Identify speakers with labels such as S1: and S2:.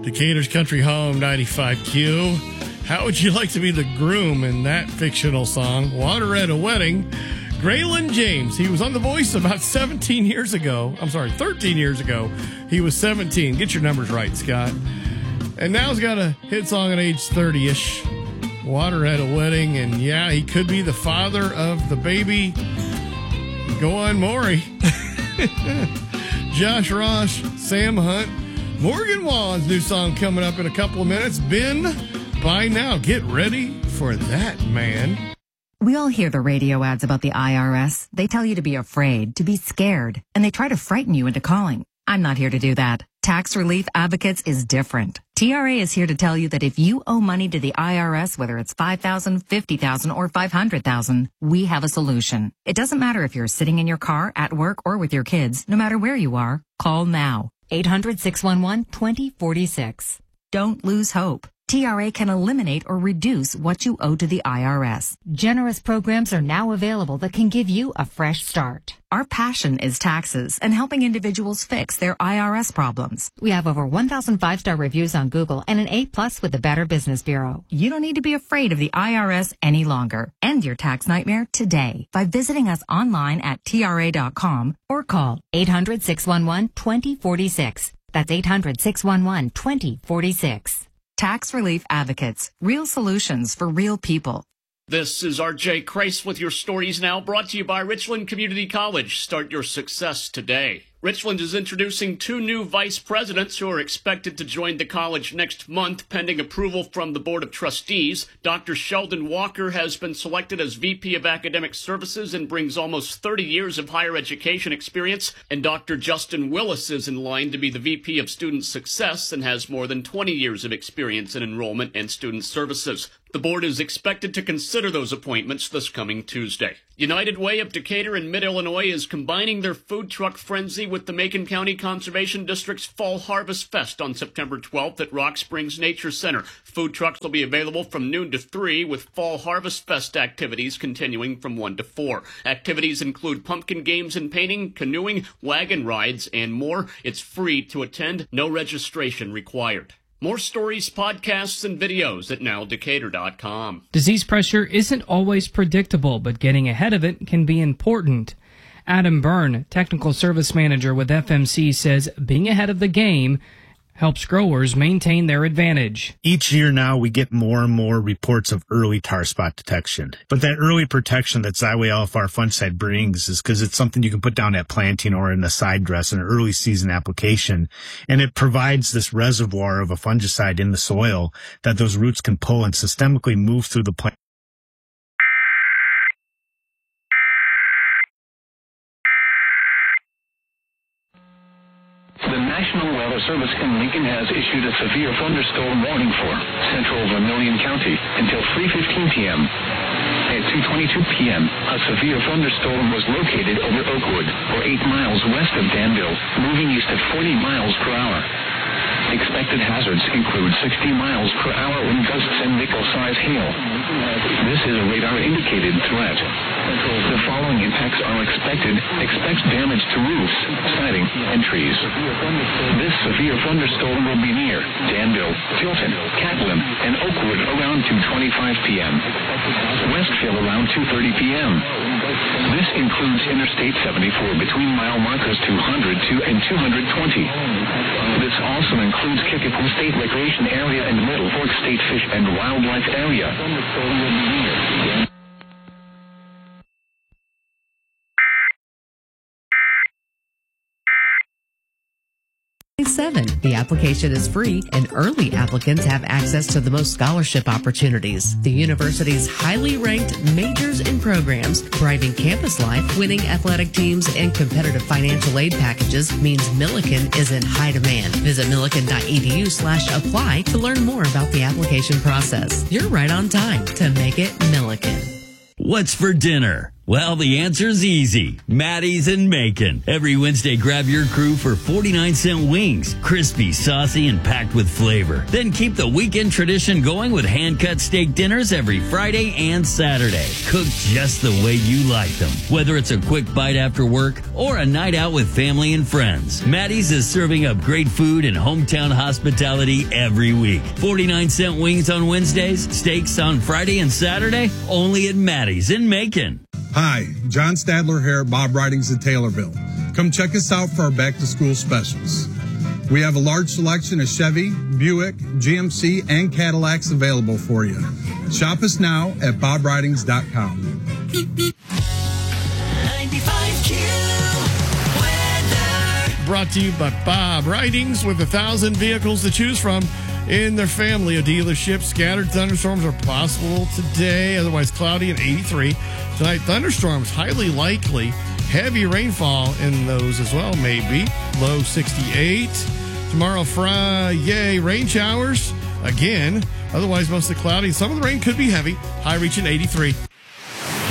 S1: Decatur's Country Home, 95Q. How would you like to be the groom in that fictional song? Water at a Wedding. Graylin James, he was on The Voice about 13 years ago. He was 17. Get your numbers right, Scott. And now he's got a hit song at age 30-ish. Water at a Wedding. And yeah, he could be the father of the baby. Go on, Maury. Josh Ross, Sam Hunt, Morgan Wallen's new song coming up in a couple of minutes. Ben, by now, get ready for that, man.
S2: We all hear the radio ads about the IRS. They tell you to be afraid, to be scared, and they try to frighten you into calling. I'm not here to do that. Tax Relief Advocates is different. TRA is here to tell you that if you owe money to the IRS, whether it's $5,000, $50,000, or $500,000, we have a solution. It doesn't matter if you're sitting in your car, at work, or with your kids. No matter where you are, call now. 800-611-2046. Don't lose hope. TRA can eliminate or reduce what you owe to the IRS. Generous programs are now available that can give you a fresh start. Our passion is taxes and helping individuals fix their IRS problems. We have over 1,000 5-star reviews on Google and an A+ with the Better Business Bureau. You don't need to be afraid of the IRS any longer. End your tax nightmare today by visiting us online at TRA.com or call 800-611-2046. That's 800-611-2046. Tax Relief Advocates. Real solutions for real people.
S3: This is R.J. Kreis with your stories now, brought to you by Richland Community College. Start your success today. Richland is introducing 2 new vice presidents who are expected to join the college next month, pending approval from the Board of Trustees. Dr. Sheldon Walker has been selected as VP of Academic Services and brings almost 30 years of higher education experience. And Dr. Justin Willis is in line to be the VP of Student Success and has more than 20 years of experience in enrollment and student services. The board is expected to consider those appointments this coming Tuesday. United Way of Decatur and Mid-Illinois is combining their food truck frenzy with the Macon County Conservation District's Fall Harvest Fest on September 12th at Rock Springs Nature Center. Food trucks will be available from noon to 3, with Fall Harvest Fest activities continuing from 1 to 4. Activities include pumpkin games and painting, canoeing, wagon rides, and more. It's free to attend, no registration required. More stories, podcasts, and videos at nowdecatur.com.
S4: Disease pressure isn't always predictable, but getting ahead of it can be important. Adam Byrne, Technical Service Manager with FMC, says being ahead of the game helps growers maintain their advantage.
S5: Each year now we get more and more reports of early tar spot detection. But that early protection that Xyway LFR fungicide brings is because it's something you can put down at planting or in a side dress in an early season application. And it provides this reservoir of a fungicide in the soil that those roots can pull and systemically move through the plant.
S6: The National Weather Service in Lincoln has issued a severe thunderstorm warning for central Vermilion County until 3:15 p.m. At 2:22 p.m., a severe thunderstorm was located over Oakwood, or 8 miles west of Danville, moving east at 40 miles per hour. Expected hazards include 60 miles per hour wind gusts and nickel-sized hail. This is a radar-indicated threat. The following impacts are expected. Expect damage to roofs, siding, and trees. This severe thunderstorm will be near Danville, Tilton, Catlin, and Oakwood around 2:25 p.m. Westville around 2:30 p.m. This includes Interstate 74 between mile markers 200 and 220. This also includes Kickapoo State Recreation Area and Middle Fork State Fish and Wildlife Area.
S7: The application is free, and early applicants have access to the most scholarship opportunities. The university's highly ranked majors and programs, thriving campus life, winning athletic teams, and competitive financial aid packages means Milliken is in high demand. Visit milliken.edu/apply to learn more about the application process. You're right on time to make it Milliken.
S8: What's for dinner? Well, the answer's easy. Maddie's in Macon. Every Wednesday, grab your crew for 49-cent wings. Crispy, saucy, and packed with flavor. Then keep the weekend tradition going with hand-cut steak dinners every Friday and Saturday. Cooked just the way you like them. Whether it's a quick bite after work or a night out with family and friends, Maddie's is serving up great food and hometown hospitality every week. 49-cent wings on Wednesdays, steaks on Friday and Saturday, only at Maddie's in Macon.
S9: Hi, John Stadler here at Bob Ridings in Taylorville. Come check us out for our back-to-school specials. We have a large selection of Chevy, Buick, GMC, and Cadillacs available for you. Shop us now at bobridings.com.
S10: 95Q weather.
S1: Brought to you by Bob Ridings, with 1,000 vehicles to choose from in their family of dealerships. Scattered thunderstorms are possible today, otherwise cloudy and 83. Tonight, thunderstorms highly likely. Heavy rainfall in those as well, maybe. Low 68. Tomorrow, Friday, rain showers again. Otherwise, mostly cloudy. Some of the rain could be heavy. High reaching 83.